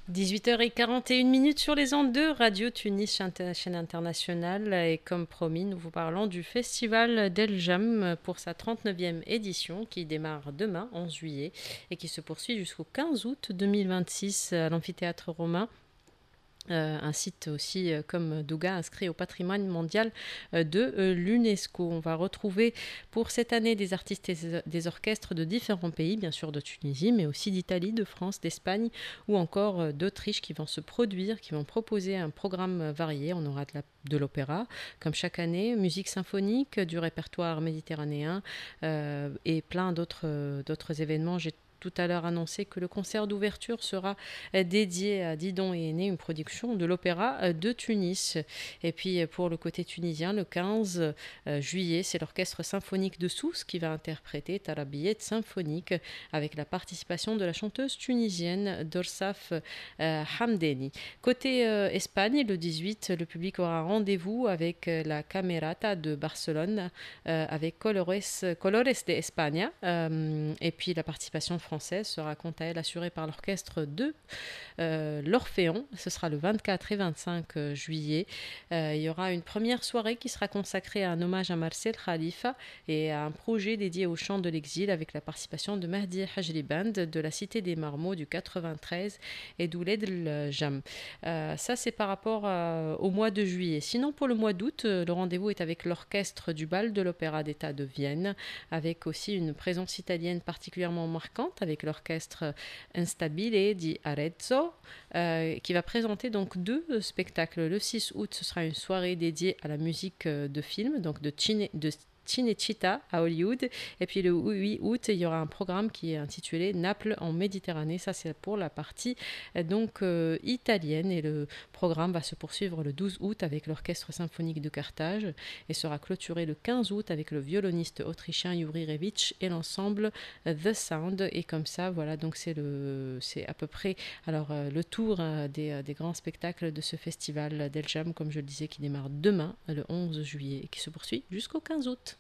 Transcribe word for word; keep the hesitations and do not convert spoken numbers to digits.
dix-huit heures quarante et une minutes sur les ondes de Radio Tunis, chaîne internationale. Et comme promis, nous vous parlons du festival d'El Jam pour sa trente-neuvième édition qui démarre demain, onze juillet, et qui se poursuit jusqu'au quinze août deux mille vingt-six à l'amphithéâtre romain. Euh, un site aussi euh, comme Douga inscrit au patrimoine mondial euh, de euh, l'UNESCO. On va retrouver pour cette année des artistes et des orchestres de différents pays, bien sûr de Tunisie, mais aussi d'Italie, de France, d'Espagne ou encore euh, d'Autriche qui vont se produire, qui vont proposer un programme varié. On aura de, la, de l'opéra, comme chaque année, musique symphonique, du répertoire méditerranéen euh, et plein d'autres, euh, d'autres événements. J'ai tout à l'heure annoncé que le concert d'ouverture sera dédié à Didon et Aîné, une production de l'Opéra de Tunis. Et puis pour le côté tunisien, le quinze juillet, c'est l'Orchestre symphonique de Sousse qui va interpréter Tarabiyet symphonique avec la participation de la chanteuse tunisienne Dorsaf euh, Hamdeni. Côté euh, Espagne, le dix-huit, le public aura rendez-vous avec la Camerata de Barcelone euh, avec Colores, Colores de España euh, et puis la participation française sera quant à elle assurée par l'orchestre de euh, l'Orphéon. Ce sera le vingt-quatre et vingt-cinq juillet. Euh, il y aura une première soirée qui sera consacrée à un hommage à Marcel Khalifa et à un projet dédié au chant de l'exil avec la participation de Mahdi Hajri Band de la Cité des Marmots du quatre-vingt-treize et d'Ouled El Jam. Euh, ça, c'est par rapport euh, au mois de juillet. Sinon, pour le mois d'août, euh, le rendez-vous est avec l'orchestre du bal de l'Opéra d'État de Vienne, avec aussi une présence italienne particulièrement marquante avec l'orchestre Instabile di Arezzo, euh, qui va présenter donc deux spectacles. Le six août, ce sera une soirée dédiée à la musique de film, donc de, Cine, de Cinecittà à Hollywood. Et puis le huit août, il y aura un programme qui est intitulé Naples en Méditerranée. Ça, c'est pour la partie donc euh, italienne. Et le programme va se poursuivre le douze août avec l'Orchestre symphonique de Carthage et sera clôturé le quinze août avec le violoniste autrichien Yuri Revich et l'ensemble The Sound. Et comme ça, voilà, donc c'est, le, c'est à peu près alors, euh, le tour euh, des, euh, des grands spectacles de ce festival d'El Jam, comme je le disais, qui démarre demain, le onze juillet, et qui se poursuit jusqu'au quinze août.